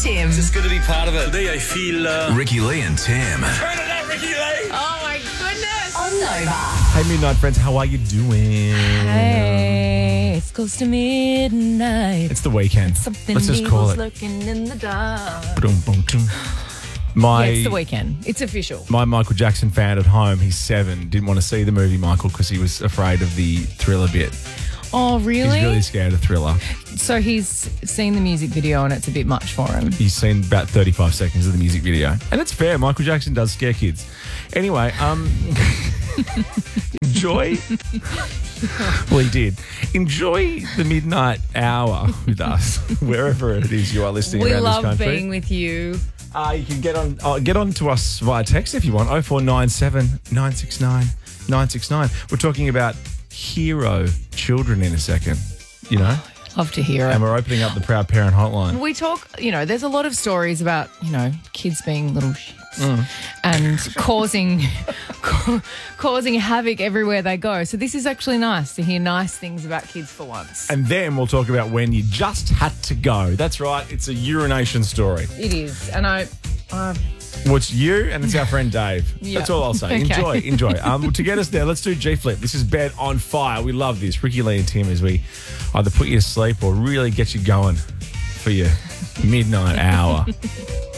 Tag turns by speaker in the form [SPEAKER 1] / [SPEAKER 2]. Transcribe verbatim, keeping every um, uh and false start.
[SPEAKER 1] Tim.
[SPEAKER 2] It's just good to be part of it. Today I feel... Uh...
[SPEAKER 3] Ricky Lee and Tim.
[SPEAKER 2] Turn it up, Ricky Lee!
[SPEAKER 1] Oh, my goodness. On Nova.
[SPEAKER 4] Hey, Midnight friends, how are you doing?
[SPEAKER 1] Hey, it's close to midnight.
[SPEAKER 4] It's the weekend.
[SPEAKER 1] Something
[SPEAKER 4] Let's just call
[SPEAKER 1] evil's
[SPEAKER 4] it.
[SPEAKER 1] lurking in the dark.
[SPEAKER 4] Boom, boom, boom. My,
[SPEAKER 1] Yeah, it's the weekend. It's official.
[SPEAKER 4] my Michael Jackson fan at home, he's seven, didn't want to see the movie Michael because he was afraid of the Thriller bit.
[SPEAKER 1] Oh, really?
[SPEAKER 4] He's really scared of Thriller.
[SPEAKER 1] So he's seen the music video and it's a bit much for him.
[SPEAKER 4] He's seen about thirty-five seconds of the music video. And it's fair. Michael Jackson does scare kids. Anyway, um, enjoy. Well, he did. Enjoy the midnight hour with us, wherever it is you are listening
[SPEAKER 1] We
[SPEAKER 4] around
[SPEAKER 1] love
[SPEAKER 4] this country.
[SPEAKER 1] being with you.
[SPEAKER 4] Uh, you can get on uh, get on to us via text if you want. oh four nine seven, nine six nine, nine six nine. We're talking about hero children in a second, you know,
[SPEAKER 1] Love to hear it.
[SPEAKER 4] and we're opening up the Proud Parent Hotline.
[SPEAKER 1] We talk, you know, there's a lot of stories about, you know, kids being little shits
[SPEAKER 4] Mm.
[SPEAKER 1] and causing ca- causing havoc everywhere they go. So this is actually nice to hear nice things about kids for once.
[SPEAKER 4] And then we'll talk about when you just had to go. That's right, it's a urination story.
[SPEAKER 1] It is. And I... I
[SPEAKER 4] Well, it's you and it's our friend Dave.
[SPEAKER 1] Yeah.
[SPEAKER 4] That's all I'll say.
[SPEAKER 1] Okay.
[SPEAKER 4] Enjoy, enjoy. Um, to get us there, let's do G-Flip. This is Bed on Fire. We love this. Ricky Lee and Tim as we either put you to sleep or really get you going for your midnight hour.